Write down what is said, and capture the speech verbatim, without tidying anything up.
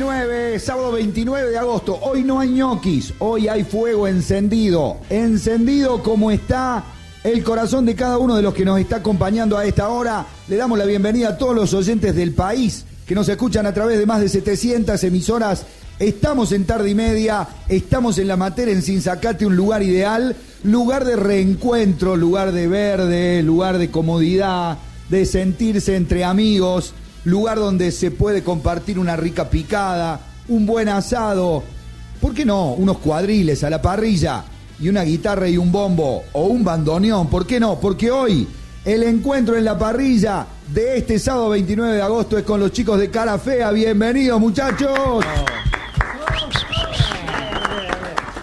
veintinueve, sábado veintinueve de agosto. Hoy no hay ñoquis, hoy hay fuego encendido. Encendido como está el corazón de cada uno de los que nos está acompañando a esta hora. Le damos la bienvenida a todos los oyentes del país que nos escuchan a través de más de setecientas emisoras. Estamos en Tarde y Media, estamos en La Matera, en Sinzacate, un lugar ideal, lugar de reencuentro, lugar de verde, lugar de comodidad, de sentirse entre amigos, lugar donde se puede compartir una rica picada, un buen asado, ¿por qué no? Unos cuadriles a la parrilla y una guitarra y un bombo o un bandoneón, ¿por qué no? Porque hoy el encuentro en la parrilla de este sábado veintinueve de agosto es con los chicos de Cara Fea. Bienvenidos, muchachos.